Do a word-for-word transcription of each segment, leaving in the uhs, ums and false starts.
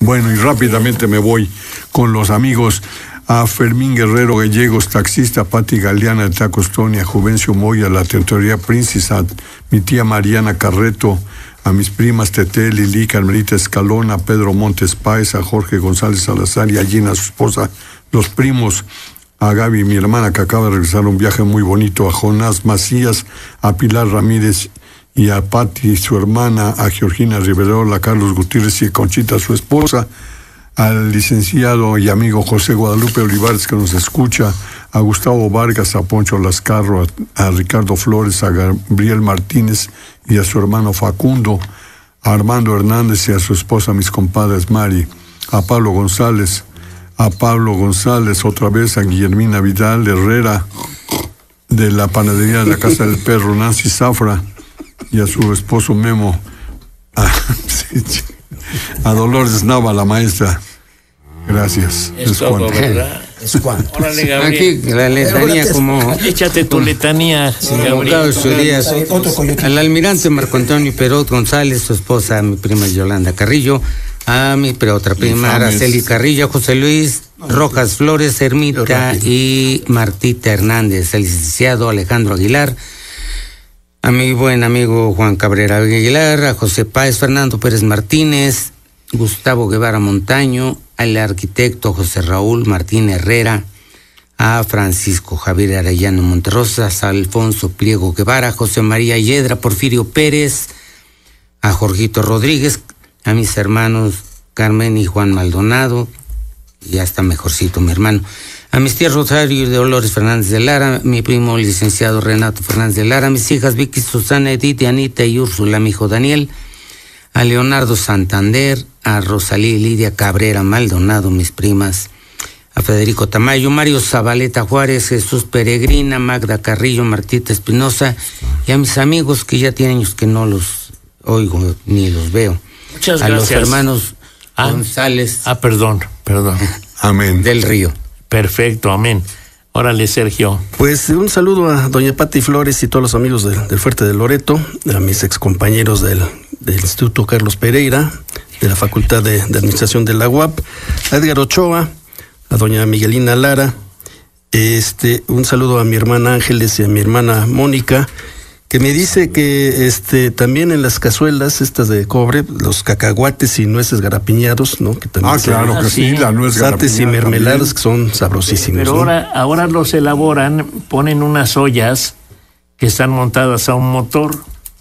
Bueno, y rápidamente me voy con los amigos. A Fermín Guerrero Gallegos, taxista, Pati Galeana de Tacos Tony, a Juvencio Moya, la Tentoría Princess, a mi tía Mariana Carreto, a mis primas Tete, Lili, Carmelita Escalón, a Pedro Montes Páez, a Jorge González Salazar y a Gina, su esposa, los primos, a Gaby, mi hermana, que acaba de regresar un viaje muy bonito, a Jonás Macías, a Pilar Ramírez y a Pati, su hermana, a Georgina Riverola, a Carlos Gutiérrez y a Conchita, su esposa, al licenciado y amigo José Guadalupe Olivares, que nos escucha, a Gustavo Vargas, a Poncho Lascarro, a, a Ricardo Flores, a Gabriel Martínez y a su hermano Facundo, a Armando Hernández y a su esposa, mis compadres Mari, a Pablo González, a Pablo González, otra vez a Guillermina Vidal Herrera, de la panadería de la Casa del Perro, Nancy Zafra, y a su esposo Memo, a, a Dolores Nava, la maestra. Gracias. Es, es todo, ¿verdad? Es Juan. Órale, Gabriel. Aquí la letanía como... Échate tu letanía, sí, Gabriel. Días, al almirante Marco Antonio Perot González, su esposa, mi prima Yolanda Carrillo, a mi pero otra prima Araceli Carrillo, José Luis Rojas Flores, Ermita y Martita Hernández, el licenciado Alejandro Aguilar, a mi buen amigo Juan Cabrera Aguilar, a José Páez, Fernando Pérez Martínez, Gustavo Guevara Montaño, al arquitecto José Raúl Martín Herrera, a Francisco Javier Arellano Monterrosas, a Alfonso Pliego Guevara, José María Yedra, Porfirio Pérez, a Jorgito Rodríguez, a mis hermanos Carmen y Juan Maldonado, y hasta mejorcito mi hermano, a mis tías Rosario y Dolores Fernández de Lara, mi primo licenciado Renato Fernández de Lara, mis hijas Vicky, Susana, Edith, Anita y Úrsula, mi hijo Daniel, a Leonardo Santander, a Rosalía y Lidia Cabrera Maldonado, mis primas, a Federico Tamayo, Mario Zabaleta Juárez, Jesús Peregrina, Magda Carrillo, Martita Espinosa, y a mis amigos que ya tienen años que no los oigo ni los veo. Muchas a gracias. los hermanos ah, González. Ah, perdón, perdón. Amén. Del Río. Perfecto, amén. Órale, Sergio. Pues un saludo a doña Pati Flores y todos los amigos de, del Fuerte de Loreto, a mis excompañeros del, del Instituto Carlos Pereira, de la Facultad de, de Administración de la U A P, a Edgar Ochoa, a doña Miguelina Lara, este, un saludo a mi hermana Ángeles y a mi hermana Mónica, que me dice que este también en las cazuelas estas de cobre, los cacahuates y nueces garapiñados, ¿no? Que también ah, claro que sí, la nuez garapiñada y mermeladas que son sabrosísimos. Pero ¿no? ahora, ahora los elaboran, ponen unas ollas que están montadas a un motor.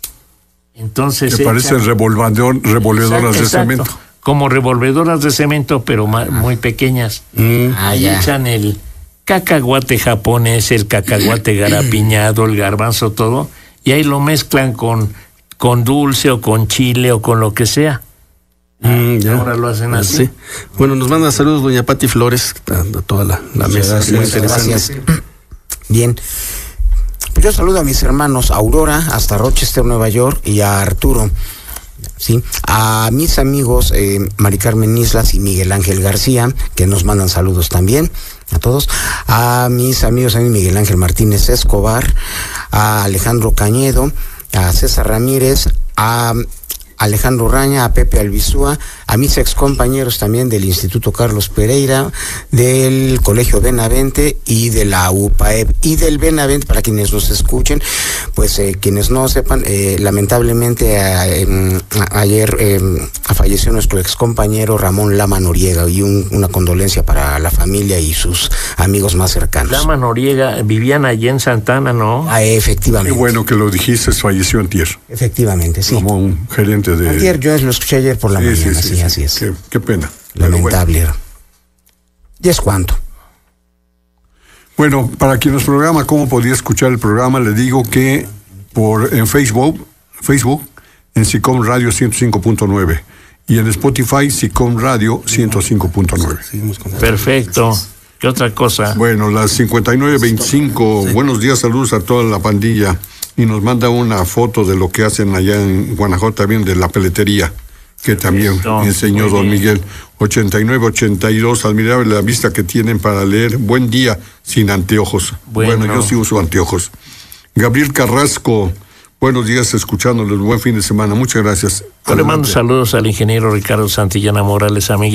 Entonces que parecen revolvedor, revolvedoras exacto, de cemento. Como revolvedoras de cemento, pero más, muy pequeñas. Mm, ah, y echan el cacahuate japonés, el cacahuate garapiñado, el garbanzo, todo. Y ahí lo mezclan con, con dulce o con chile o con lo que sea. Mm, ya. Ahora lo hacen así. Sí. Bueno, nos manda saludos doña Pati Flores, a, a toda la, la mesa. Gracias, muy interesante. Gracias. Bien. Pues yo saludo a mis hermanos Aurora, hasta Rochester, Nueva York, y a Arturo. Sí, a mis amigos eh, Mari Carmen Islas y Miguel Ángel García, que nos mandan saludos también, a todos, a mis amigos a mí, Miguel Ángel Martínez Escobar, a Alejandro Cañedo, a César Ramírez, a Alejandro Raña, a Pepe Albizúa, a mis excompañeros también del Instituto Carlos Pereira, del Colegio Benavente y de la U P A E P y del Benavente, para quienes nos escuchen, pues eh, quienes no sepan, eh, lamentablemente a, eh, a, ayer eh, falleció nuestro excompañero Ramón Lama Noriega, y un, una condolencia para la familia y sus amigos más cercanos. Lama Noriega, vivían allí en Santana, ¿no? Ah, efectivamente. Qué bueno que lo dijiste, falleció antier. Efectivamente, sí. Como un gerente de... Ayer, yo lo escuché ayer por la sí, mañana, sí, sí, sí, así sí. es. Qué, qué pena. Lamentable. Bueno. ¿Y es cuánto? Bueno, para quien nos programa, ¿cómo podía escuchar el programa? Le digo que por en Facebook, Facebook, en SICOM Radio ciento cinco punto nueve y en Spotify, SICOM Radio ciento cinco punto nueve. Perfecto. ¿Qué otra cosa? Bueno, las cincuenta y nueve veinticinco, sí. Buenos días, saludos a toda la pandilla. Y nos manda una foto de lo que hacen allá en Guanajuato, también de la peletería, que también Esto, enseñó don Miguel. ochenta y nueve ochenta y dos, admirable la vista que tienen para leer. Buen día, sin anteojos. Bueno, bueno yo sí uso anteojos. Gabriel Carrasco, buenos días, escuchándoles. Buen fin de semana. Muchas gracias. Yo le mando saludos al ingeniero Ricardo Santillana Morales, amigo.